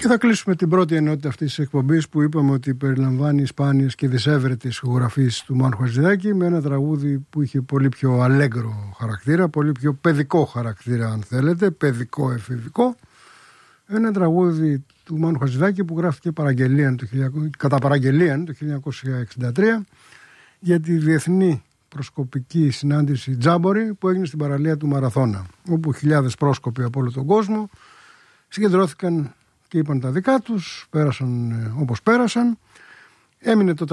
Και θα κλείσουμε την πρώτη ενότητα αυτής της εκπομπής που είπαμε ότι περιλαμβάνει σπάνιες και δυσέβρετες ηχογραφίες του Μάνου Χατζηδάκη με ένα τραγούδι που είχε πολύ πιο αλέγκρο χαρακτήρα, πολύ πιο παιδικό χαρακτήρα αν θέλετε, παιδικό εφηβικό. Ένα τραγούδι του Μάνου Χατζηδάκη που γράφτηκε κατά παραγγελία το 1963 για τη διεθνή προσκοπική συνάντηση Τζάμπορι που έγινε στην παραλία του Μαραθώνα, όπου χιλιάδες πρόσκοποι από όλο τον κόσμο συγκεντρώθηκαν και είπαν τα δικά τους, πέρασαν όπως πέρασαν. Έμεινε το